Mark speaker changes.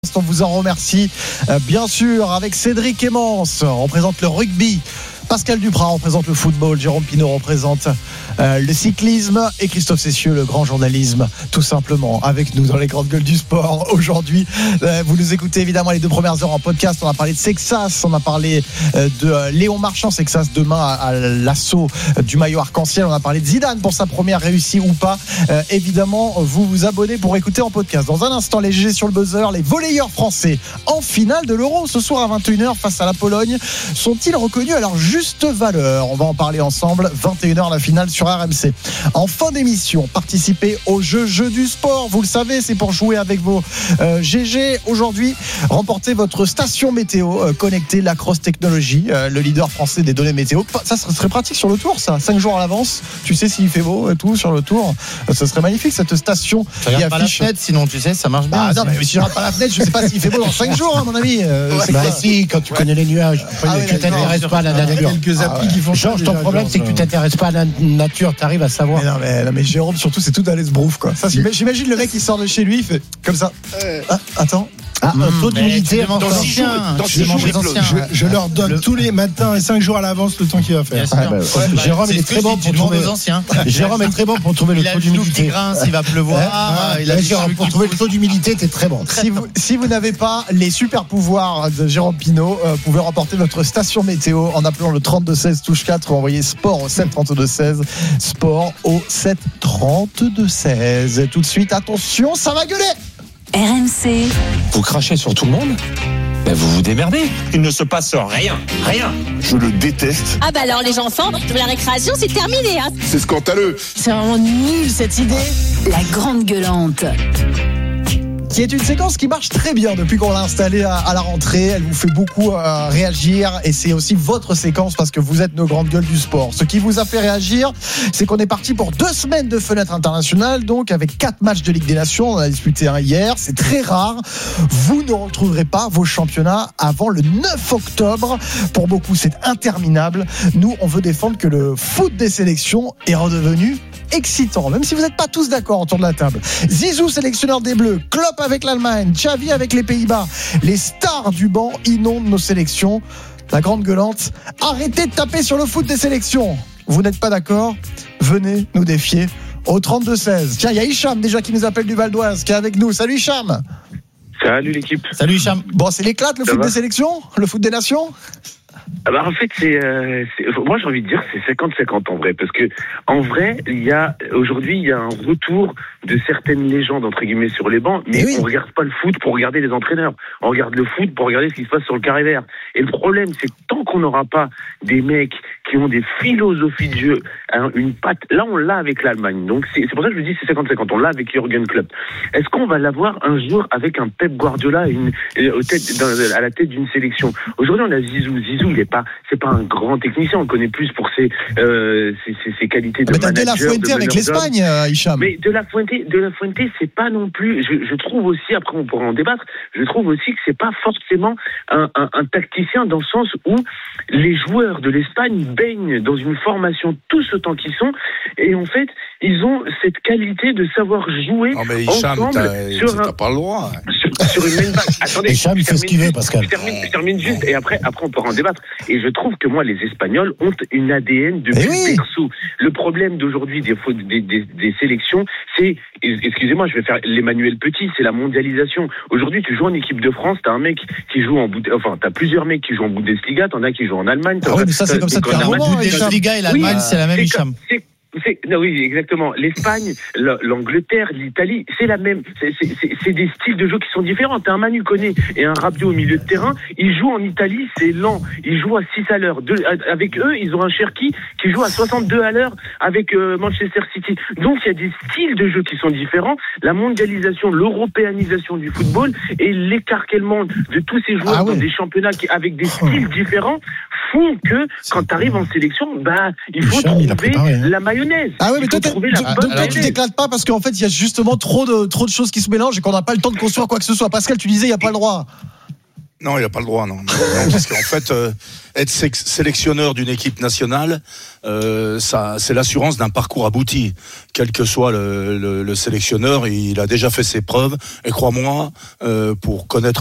Speaker 1: On vous en remercie. Bien sûr, avec Cédric Emmance, on représente le rugby. Pascal Duprat représente le football, Jérôme Pinault représente le cyclisme et Christophe Cessieux, le grand journalisme, tout simplement, avec nous dans les grandes gueules du sport aujourd'hui. Vous nous écoutez évidemment les 2 premières heures en podcast. On a parlé de Sexas, on a parlé de Léon Marchand, Sexas demain à l'assaut du maillot arc-en-ciel. On a parlé de Zidane pour sa première réussite ou pas. Évidemment, vous vous abonnez pour écouter en podcast. Dans un instant, les GG sur le buzzer, les volleyeurs français en finale de l'Euro ce soir à 21h face à la Pologne. Sont-ils reconnus à leur juste valeur? On va en parler ensemble. 21h la finale sur RMC. En fin d'émission, participez au jeu du sport. Vous le savez, c'est pour jouer avec vos GG. Aujourd'hui, remportez votre station météo connectée Lacrosse Technologies, le leader français des données météo. Ça serait pratique sur le tour, ça. 5 jours à l'avance. Tu sais s'il fait beau et tout sur le tour. Ça serait magnifique, cette station.
Speaker 2: Tu regardes pas la fenêtre, sinon tu sais, ça marche bien.
Speaker 1: Ah non, mais si je regarde pas la fenêtre, je sais pas s'il fait beau dans 5 jours, à mon avis.
Speaker 2: Si, quand tu connais les nuages. Tu t'intéresses pas à la nature.
Speaker 3: Quelques applis qui font
Speaker 2: Georges, ton problème, c'est que tu t'intéresses pas à la nature, t'arrives à savoir.
Speaker 1: Mais Jérôme, surtout, c'est tout à l'esbrouf, quoi. Ça, j'imagine le mec qui sort de chez lui, il fait comme ça. Attends.
Speaker 2: Un taux d'humidité
Speaker 3: je leur donne tous les matins et 5 jours à l'avance le temps qu'il va faire.
Speaker 2: Jérôme est très bon pour trouver. Jérôme est très bon pour trouver le taux d'humidité.
Speaker 4: Il va pleuvoir.
Speaker 2: Pour trouver le taux d'humidité, t'es très bon.
Speaker 1: Si vous n'avez pas les super pouvoirs de Jérôme Pinault, vous pouvez remporter votre station météo en appelant le 3216 touche 4 ou envoyer sport au 73216. Sport au 73216. Tout de suite, attention, ça va gueuler.
Speaker 5: RMC.
Speaker 6: Vous crachez sur tout le monde? Ben vous vous démerdez. Il ne se passe rien.
Speaker 7: Je le déteste.
Speaker 5: Ah bah alors les enfants, la récréation c'est terminé. Hein.
Speaker 7: C'est scandaleux.
Speaker 5: C'est vraiment nul cette idée. La grande gueulante.
Speaker 1: Qui est une séquence qui marche très bien depuis qu'on l'a installée à la rentrée. Elle vous fait beaucoup réagir et c'est aussi votre séquence parce que vous êtes nos grandes gueules du sport. Ce qui vous a fait réagir, c'est qu'on est parti pour 2 semaines de fenêtre internationale, donc avec 4 matchs de Ligue des Nations. On a disputé un hier, c'est très rare. Vous ne retrouverez pas vos championnats avant le 9 octobre. Pour beaucoup, c'est interminable. Nous, on veut défendre que le foot des sélections est redevenu excitant, même si vous n'êtes pas tous d'accord autour de la table. Zizou, sélectionneur des Bleus, Klopp avec l'Allemagne, Xavi avec les Pays-Bas. Les stars du banc inondent nos sélections. La grande gueulante, arrêtez de taper sur le foot des sélections. Vous n'êtes pas d'accord? Venez nous défier au 32-16. Tiens, il y a Hicham déjà qui nous appelle du Val d'Oise, qui est avec nous. Salut Hicham.
Speaker 8: Salut l'équipe.
Speaker 2: Salut Hicham.
Speaker 1: Bon, c'est l'éclate le foot des sélections? Le foot des nations?
Speaker 8: En fait, moi j'ai envie de dire c'est 50-50 en vrai, parce que en vrai, aujourd'hui il y a un retour de certaines légendes entre guillemets sur les bancs, mais on regarde pas le foot pour regarder les entraîneurs, on regarde le foot pour regarder ce qui se passe sur le carré vert. Et le problème, c'est que tant qu'on n'aura pas des mecs qui ont des philosophies de jeu, une patte, là on l'a avec l'Allemagne, donc c'est pour ça que je dis c'est 50-50, on l'a avec Jürgen Klopp. Est-ce qu'on va l'avoir un jour avec un Pep Guardiola à la tête d'une sélection? Aujourd'hui on a Zizou, c'est pas un grand technicien, on le connaît plus pour ses qualités de manager.
Speaker 1: Mais t'as De La Fuente avec l'Espagne, Hicham.
Speaker 8: Mais De La Fuente, c'est pas non plus, je trouve aussi, après on pourra en débattre, je trouve aussi que c'est pas forcément un tacticien dans le sens où les joueurs de l'Espagne baignent dans une formation tous autant qu'ils sont, et en fait, ils ont cette qualité de savoir jouer ensemble
Speaker 7: t'as pas le droit.
Speaker 8: Sur une main back. Attendez,
Speaker 2: Hicham, il fait ce qu'il veut, Pascal.
Speaker 8: Je termine juste, et après on pourra en débattre. Et je trouve que moi, les Espagnols ont une ADN de berceau. Le problème d'aujourd'hui des sélections, c'est, excusez-moi, je vais faire l'Emmanuel Petit, c'est la mondialisation. Aujourd'hui, tu joues en équipe de France, t'as un mec qui joue t'as plusieurs mecs qui jouent en Bundesliga, t'en as qui jouent en Allemagne.
Speaker 1: Mais ça, c'est comme ça depuis un moment.
Speaker 2: La Bundesliga et l'Allemagne, c'est la même, Hicham.
Speaker 8: Oui, exactement. L'Espagne, l'Angleterre, l'Italie, c'est la même. C'est des styles de jeu qui sont différents. T'as un Manu Koné et un Rabiot au milieu de terrain. Ils jouent en Italie, c'est lent. Ils jouent à 6 à l'heure. Avec eux, ils ont un Cherki qui joue à 62 à l'heure avec Manchester City. Donc, il y a des styles de jeu qui sont différents. La mondialisation, l'européanisation du football et l'écarquellement de tous ces joueurs dans des championnats avec des styles différents font que quand t'arrives en sélection, il faut trouver la mayonnaise.
Speaker 1: Ah oui, mais toi, tu t'éclates pas parce qu'en fait, il y a justement trop de choses qui se mélangent et qu'on n'a pas le temps de construire quoi que ce soit. Pascal, tu disais, il n'y a pas le droit.
Speaker 7: Non, il n'a pas le droit, non. Parce qu'en fait, être sélectionneur d'une équipe nationale, ça, c'est l'assurance d'un parcours abouti. Quel que soit le sélectionneur, il a déjà fait ses preuves. Et crois-moi, pour connaître